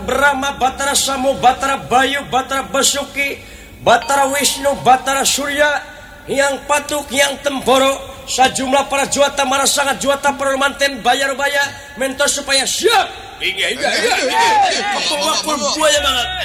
Brahma, Batara Samu, Batara Bayu, Batara Basuki, Batara Wisnu, Batara Surya, Hyang Patuk, Hyang Temporo, sajumlah para juata mana sangat juata permanten bayar-bayar mentor supaya siap. Iya. Buaya banget.